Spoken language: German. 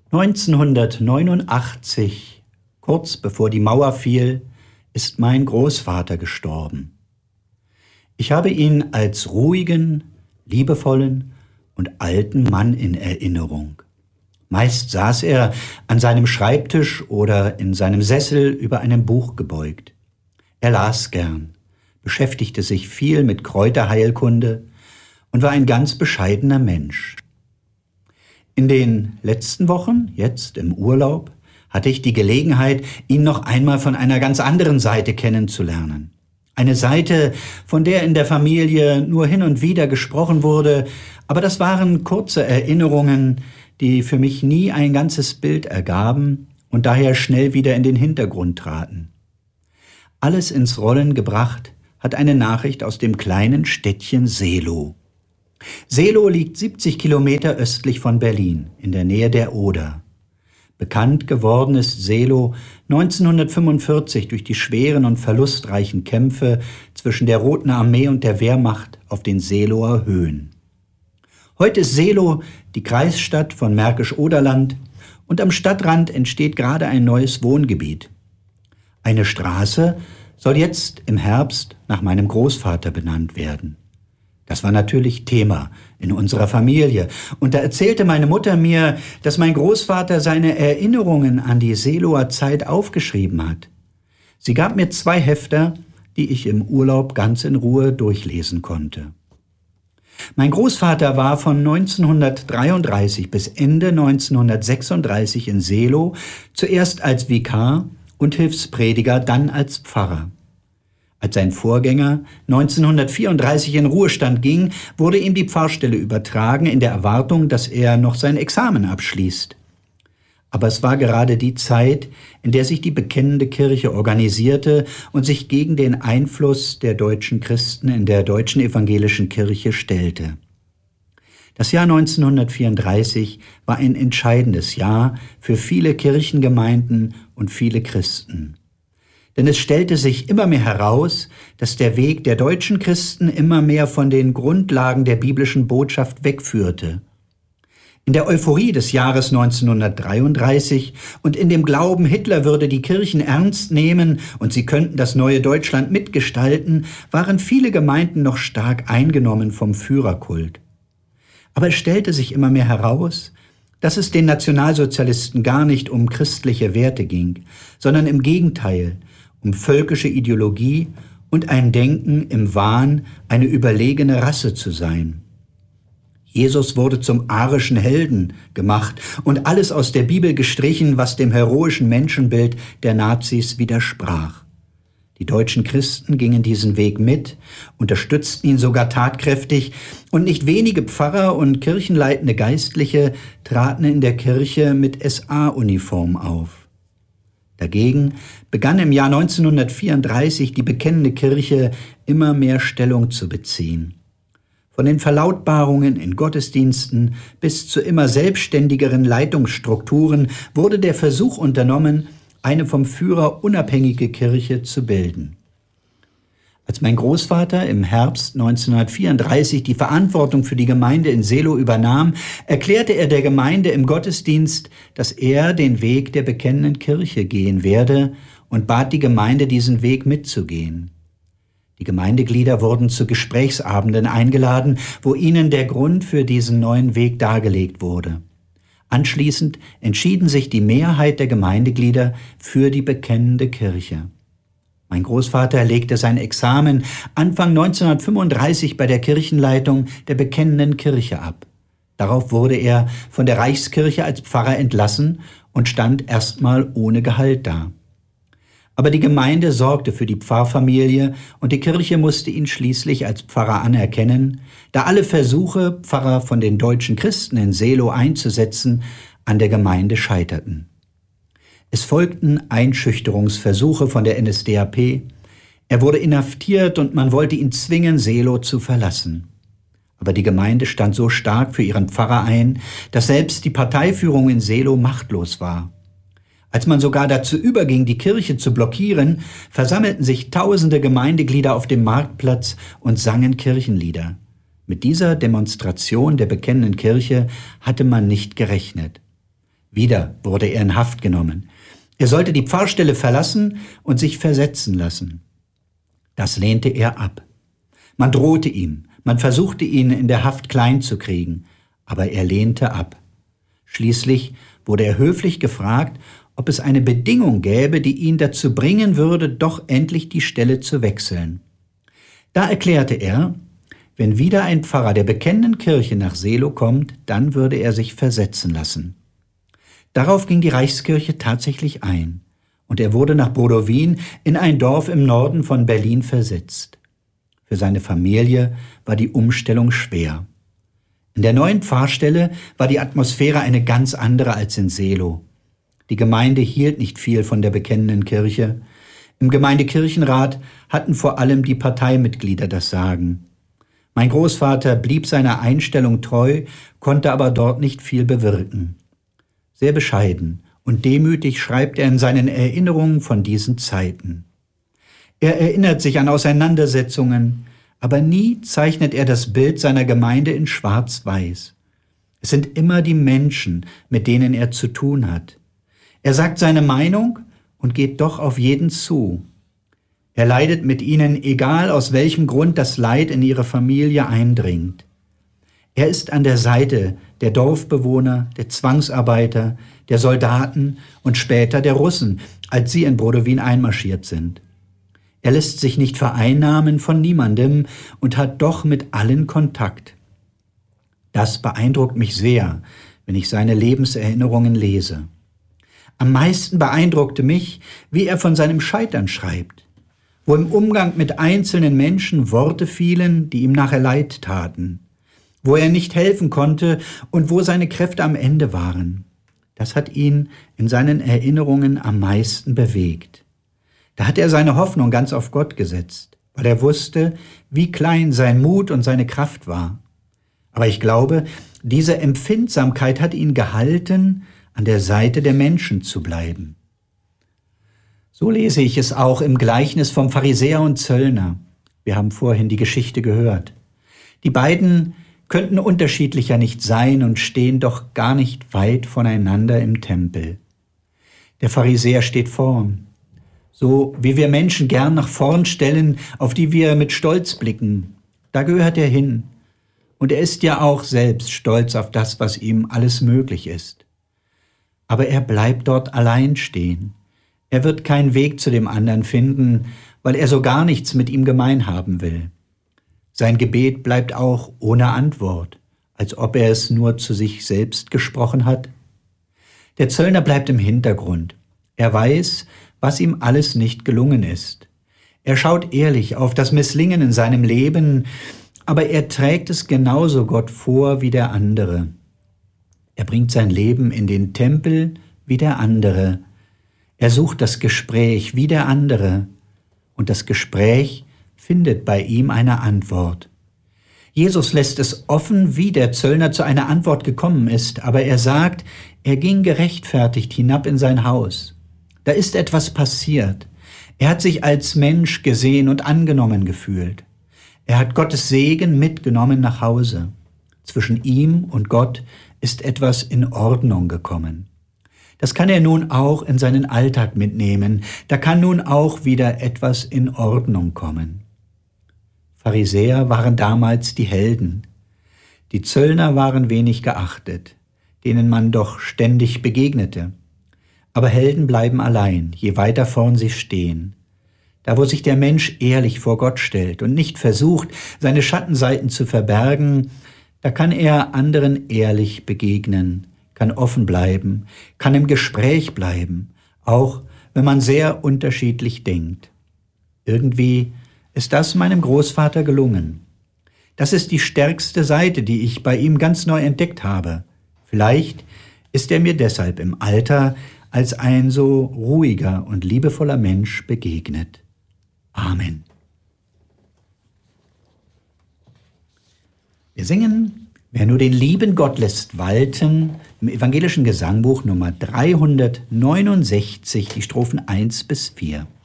1989, kurz bevor die Mauer fiel, ist mein Großvater gestorben. Ich habe ihn als ruhigen, liebevollen und alten Mann in Erinnerung. Meist saß er an seinem Schreibtisch oder in seinem Sessel über einem Buch gebeugt. Er las gern, beschäftigte sich viel mit Kräuterheilkunde und war ein ganz bescheidener Mensch. In den letzten Wochen, jetzt im Urlaub, hatte ich die Gelegenheit, ihn noch einmal von einer ganz anderen Seite kennenzulernen. Eine Seite, von der in der Familie nur hin und wieder gesprochen wurde, aber das waren kurze Erinnerungen, die für mich nie ein ganzes Bild ergaben und daher schnell wieder in den Hintergrund traten. Alles ins Rollen gebracht hat eine Nachricht aus dem kleinen Städtchen Seelow. Seelow liegt 70 Kilometer östlich von Berlin, in der Nähe der Oder. Bekannt geworden ist Seelow 1945 durch die schweren und verlustreichen Kämpfe zwischen der Roten Armee und der Wehrmacht auf den Seelower Höhen. Heute ist Seelow die Kreisstadt von Märkisch-Oderland und am Stadtrand entsteht gerade ein neues Wohngebiet. Eine Straße soll jetzt im Herbst nach meinem Großvater benannt werden. Das war natürlich Thema in unserer Familie. Und da erzählte meine Mutter mir, dass mein Großvater seine Erinnerungen an die Seelower Zeit aufgeschrieben hat. Sie gab mir 2 Hefter, die ich im Urlaub ganz in Ruhe durchlesen konnte. Mein Großvater war von 1933 bis Ende 1936 in Seelow, zuerst als Vikar und Hilfsprediger, dann als Pfarrer. Als sein Vorgänger 1934 in Ruhestand ging, wurde ihm die Pfarrstelle übertragen, in der Erwartung, dass er noch sein Examen abschließt. Aber es war gerade die Zeit, in der sich die bekennende Kirche organisierte und sich gegen den Einfluss der deutschen Christen in der deutschen evangelischen Kirche stellte. Das Jahr 1934 war ein entscheidendes Jahr für viele Kirchengemeinden und viele Christen. Denn es stellte sich immer mehr heraus, dass der Weg der deutschen Christen immer mehr von den Grundlagen der biblischen Botschaft wegführte. In der Euphorie des Jahres 1933 und in dem Glauben, Hitler würde die Kirchen ernst nehmen und sie könnten das neue Deutschland mitgestalten, waren viele Gemeinden noch stark eingenommen vom Führerkult. Aber es stellte sich immer mehr heraus, dass es den Nationalsozialisten gar nicht um christliche Werte ging, sondern im Gegenteil, um völkische Ideologie und ein Denken im Wahn, eine überlegene Rasse zu sein. Jesus wurde zum arischen Helden gemacht und alles aus der Bibel gestrichen, was dem heroischen Menschenbild der Nazis widersprach. Die deutschen Christen gingen diesen Weg mit, unterstützten ihn sogar tatkräftig und nicht wenige Pfarrer und kirchenleitende Geistliche traten in der Kirche mit SA-Uniform auf. Dagegen begann im Jahr 1934 die bekennende Kirche immer mehr Stellung zu beziehen. Von den Verlautbarungen in Gottesdiensten bis zu immer selbstständigeren Leitungsstrukturen wurde der Versuch unternommen, eine vom Führer unabhängige Kirche zu bilden. Als mein Großvater im Herbst 1934 die Verantwortung für die Gemeinde in Seelow übernahm, erklärte er der Gemeinde im Gottesdienst, dass er den Weg der bekennenden Kirche gehen werde und bat die Gemeinde, diesen Weg mitzugehen. Die Gemeindeglieder wurden zu Gesprächsabenden eingeladen, wo ihnen der Grund für diesen neuen Weg dargelegt wurde. Anschließend entschieden sich die Mehrheit der Gemeindeglieder für die bekennende Kirche. Mein Großvater legte sein Examen Anfang 1935 bei der Kirchenleitung der bekennenden Kirche ab. Darauf wurde er von der Reichskirche als Pfarrer entlassen und stand erstmal ohne Gehalt da. Aber die Gemeinde sorgte für die Pfarrfamilie und die Kirche musste ihn schließlich als Pfarrer anerkennen, da alle Versuche, Pfarrer von den deutschen Christen in Seelow einzusetzen, an der Gemeinde scheiterten. Es folgten Einschüchterungsversuche von der NSDAP. Er wurde inhaftiert und man wollte ihn zwingen, Seelow zu verlassen. Aber die Gemeinde stand so stark für ihren Pfarrer ein, dass selbst die Parteiführung in Seelow machtlos war. Als man sogar dazu überging, die Kirche zu blockieren, versammelten sich tausende Gemeindeglieder auf dem Marktplatz und sangen Kirchenlieder. Mit dieser Demonstration der bekennenden Kirche hatte man nicht gerechnet. Wieder wurde er in Haft genommen. Er sollte die Pfarrstelle verlassen und sich versetzen lassen. Das lehnte er ab. Man drohte ihm, man versuchte ihn in der Haft klein zu kriegen, aber er lehnte ab. Schließlich wurde er höflich gefragt, ob es eine Bedingung gäbe, die ihn dazu bringen würde, doch endlich die Stelle zu wechseln. Da erklärte er, wenn wieder ein Pfarrer der bekennenden Kirche nach Seelow kommt, dann würde er sich versetzen lassen. Darauf ging die Reichskirche tatsächlich ein und er wurde nach Brodowin in ein Dorf im Norden von Berlin versetzt. Für seine Familie war die Umstellung schwer. In der neuen Pfarrstelle war die Atmosphäre eine ganz andere als in Seelow. Die Gemeinde hielt nicht viel von der bekennenden Kirche. Im Gemeindekirchenrat hatten vor allem die Parteimitglieder das Sagen. Mein Großvater blieb seiner Einstellung treu, konnte aber dort nicht viel bewirken. Sehr bescheiden und demütig schreibt er in seinen Erinnerungen von diesen Zeiten. Er erinnert sich an Auseinandersetzungen, aber nie zeichnet er das Bild seiner Gemeinde in Schwarz-Weiß. Es sind immer die Menschen, mit denen er zu tun hat. Er sagt seine Meinung und geht doch auf jeden zu. Er leidet mit ihnen, egal aus welchem Grund das Leid in ihre Familie eindringt. Er ist an der Seite der Dorfbewohner, der Zwangsarbeiter, der Soldaten und später der Russen, als sie in Brodowin einmarschiert sind. Er lässt sich nicht vereinnahmen von niemandem und hat doch mit allen Kontakt. Das beeindruckt mich sehr, wenn ich seine Lebenserinnerungen lese. Am meisten beeindruckte mich, wie er von seinem Scheitern schreibt, wo im Umgang mit einzelnen Menschen Worte fielen, die ihm nachher leid taten, wo er nicht helfen konnte und wo seine Kräfte am Ende waren. Das hat ihn in seinen Erinnerungen am meisten bewegt. Da hat er seine Hoffnung ganz auf Gott gesetzt, weil er wusste, wie klein sein Mut und seine Kraft war. Aber ich glaube, diese Empfindsamkeit hat ihn gehalten, an der Seite der Menschen zu bleiben. So lese ich es auch im Gleichnis vom Pharisäer und Zöllner. Wir haben vorhin die Geschichte gehört. Die beiden könnten unterschiedlicher nicht sein und stehen doch gar nicht weit voneinander im Tempel. Der Pharisäer steht vorn, so wie wir Menschen gern nach vorn stellen, auf die wir mit Stolz blicken. Da gehört er hin. Und er ist ja auch selbst stolz auf das, was ihm alles möglich ist. Aber er bleibt dort allein stehen. Er wird keinen Weg zu dem anderen finden, weil er so gar nichts mit ihm gemein haben will. Sein Gebet bleibt auch ohne Antwort, als ob er es nur zu sich selbst gesprochen hat. Der Zöllner bleibt im Hintergrund. Er weiß, was ihm alles nicht gelungen ist. Er schaut ehrlich auf das Misslingen in seinem Leben, aber er trägt es genauso Gott vor wie der andere. Er bringt sein Leben in den Tempel wie der andere. Er sucht das Gespräch wie der andere. Und das Gespräch findet bei ihm eine Antwort. Jesus lässt es offen, wie der Zöllner zu einer Antwort gekommen ist, aber er sagt, er ging gerechtfertigt hinab in sein Haus. Da ist etwas passiert. Er hat sich als Mensch gesehen und angenommen gefühlt. Er hat Gottes Segen mitgenommen nach Hause. Zwischen ihm und Gott ist etwas in Ordnung gekommen. Das kann er nun auch in seinen Alltag mitnehmen. Da kann nun auch wieder etwas in Ordnung kommen. Pharisäer waren damals die Helden. Die Zöllner waren wenig geachtet, denen man doch ständig begegnete. Aber Helden bleiben allein, je weiter vorn sie stehen. Da, wo sich der Mensch ehrlich vor Gott stellt und nicht versucht, seine Schattenseiten zu verbergen, da kann er anderen ehrlich begegnen, kann offen bleiben, kann im Gespräch bleiben, auch wenn man sehr unterschiedlich denkt. Irgendwie ist das meinem Großvater gelungen. Das ist die stärkste Seite, die ich bei ihm ganz neu entdeckt habe. Vielleicht ist er mir deshalb im Alter als ein so ruhiger und liebevoller Mensch begegnet. Amen. Wir singen Wer nur den lieben Gott lässt walten, im evangelischen Gesangbuch Nummer 369, die Strophen 1 bis 4.